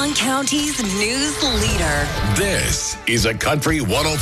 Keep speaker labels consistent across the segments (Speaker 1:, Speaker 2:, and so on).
Speaker 1: County's news leader.
Speaker 2: This is a Country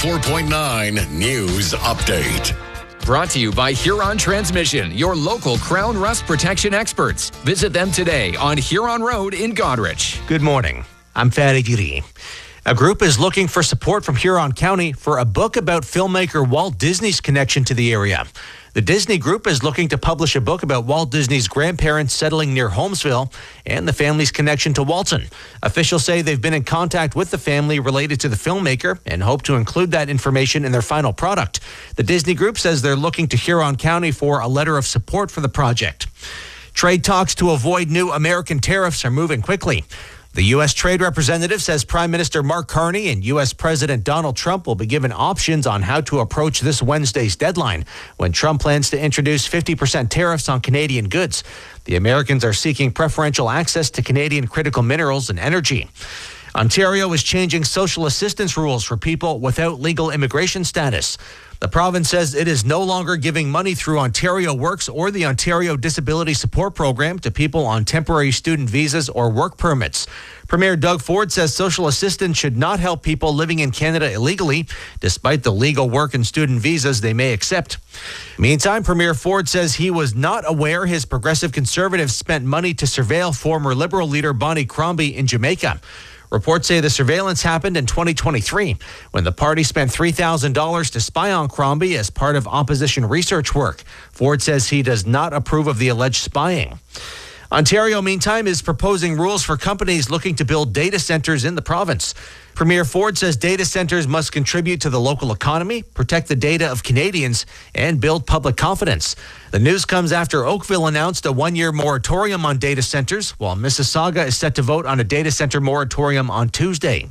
Speaker 2: 104.9 News Update.
Speaker 3: Brought to you by Huron Transmission, your local Crown Rust protection experts. Visit them today on Huron Road in Goderich.
Speaker 4: Good morning. I'm Fadi Giri. A group is looking for support from Huron County for a book about filmmaker Walt Disney's connection to the area. The Disney Group is looking to publish a book about Walt Disney's grandparents settling near Holmesville and the family's connection to Walton. Officials say they've been in contact with the family related to the filmmaker and hope to include that information in their final product. The Disney Group says they're looking to Huron County for a letter of support for the project. Trade talks to avoid new American tariffs are moving quickly. The U.S. Trade Representative says Prime Minister Mark Carney and U.S. President Donald Trump will be given options on how to approach this Wednesday's deadline, when Trump plans to introduce 50% tariffs on Canadian goods. The Americans are seeking preferential access to Canadian critical minerals and energy. Ontario is changing social assistance rules for people without legal immigration status. The province says it is no longer giving money through Ontario Works or the Ontario Disability Support Program to people on temporary student visas or work permits. Premier Doug Ford says social assistance should not help people living in Canada illegally, despite the legal work and student visas they may accept. Meantime, Premier Ford says he was not aware his Progressive Conservatives spent money to surveil former Liberal leader Bonnie Crombie in Jamaica. Reports say the surveillance happened in 2023 when the party spent $3,000 to spy on Crombie as part of opposition research work. Ford says he does not approve of the alleged spying. Ontario, meantime, is proposing rules for companies looking to build data centers in the province. Premier Ford says data centers must contribute to the local economy, protect the data of Canadians, and build public confidence. The news comes after Oakville announced a one-year moratorium on data centers, while Mississauga is set to vote on a data center moratorium on Tuesday.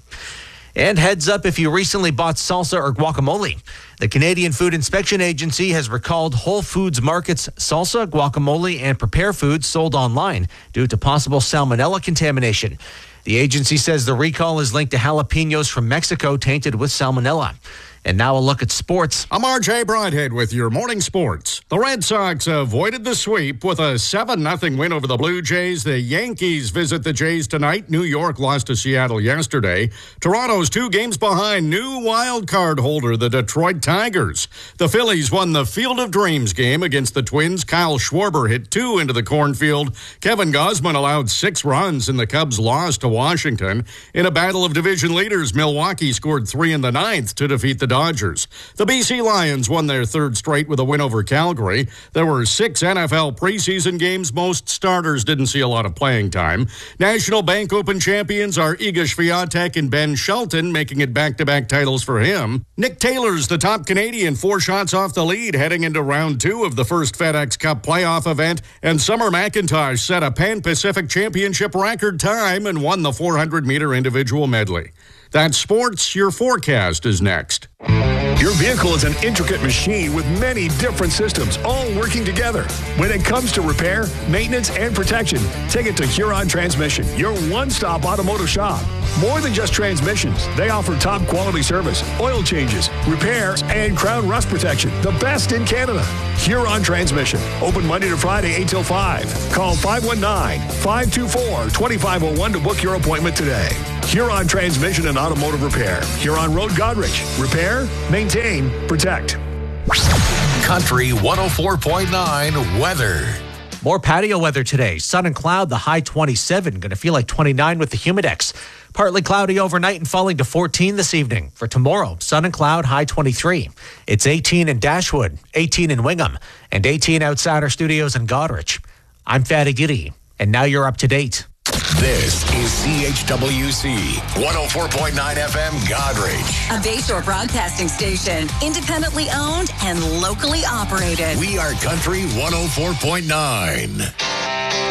Speaker 4: And heads up if you recently bought salsa or guacamole. The Canadian Food Inspection Agency has recalled Whole Foods Market's salsa, guacamole, and prepare foods sold online due to possible salmonella contamination. The agency says the recall is linked to jalapenos from Mexico tainted with salmonella. And now a look at sports.
Speaker 5: I'm RJ Broadhead with your morning sports. The Red Sox avoided the sweep with a 7-0 win over the Blue Jays. The Yankees visit the Jays tonight. New York lost to Seattle yesterday. Toronto's 2 games behind new wild card holder, the Detroit Tigers. The Phillies won the Field of Dreams game against the Twins. Kyle Schwarber hit 2 into the cornfield. Kevin Gausman allowed 6 runs, and the Cubs lost to Washington. In a battle of division leaders, Milwaukee scored 3 in the 9th to defeat the Dodgers. The BC Lions won their 3rd straight with a win over Calgary. There were 6 NFL preseason games. Most starters didn't see a lot of playing time. National Bank Open champions are Iga Swiatek and Ben Shelton, making it back-to-back titles for him. Nick Taylor's the top Canadian, 4 shots off the lead heading into round 2 of the first FedEx Cup playoff event. And Summer McIntosh set a Pan-Pacific Championship record time and won the 400-meter individual medley. That's sports. Your forecast is next.
Speaker 6: Your vehicle is an intricate machine with many different systems, all working together. When it comes to repair, maintenance, and protection, take it to Huron Transmission, your one-stop automotive shop. More than just transmissions, they offer top-quality service, oil changes, repairs, and crown rust protection, the best in Canada. Huron Transmission, open Monday to Friday, 8 till 5. Call 519-524-2501 to book your appointment today. Huron Transmission and Automotive Repair. Huron Road, Goderich. Repair, maintain, protect.
Speaker 2: Country 104.9 weather.
Speaker 4: More patio weather today. Sun and cloud, the high 27. Going to feel like 29 with the Humidex. Partly cloudy overnight and falling to 14 this evening. For tomorrow, sun and cloud, high 23. It's 18 in Dashwood, 18 in Wingham, and 18 outside our studios in Goderich. I'm Fadi Giri, and now you're up to date.
Speaker 2: This is CHWC 104.9 FM Goderich.
Speaker 1: A Bayshore broadcasting station, independently owned and locally operated.
Speaker 2: We are Country 104.9.